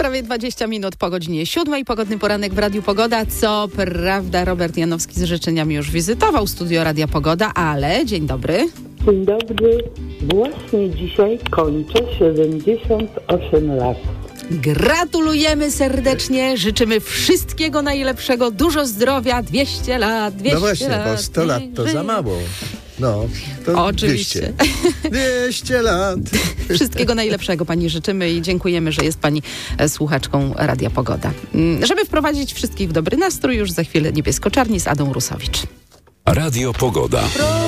prawie 20 minut po godzinie 7. Pogodny poranek w Radiu Pogoda. Co prawda Robert Janowski z życzeniami już wizytował studio Radia Pogoda, ale dzień dobry. Dzień dobry. Właśnie dzisiaj kończę 78 lat. Gratulujemy serdecznie, życzymy wszystkiego najlepszego, dużo zdrowia, 200 lat, 200 No właśnie, lat. bo 100 lat to za mało. No, to Oczywiście. 200 lat. Wszystkiego najlepszego pani życzymy i dziękujemy, że jest pani słuchaczką Radia Pogoda. Żeby wprowadzić wszystkich w dobry nastrój, już za chwilę Niebiesko-Czarni z Adą Rusowicz. Radio Pogoda.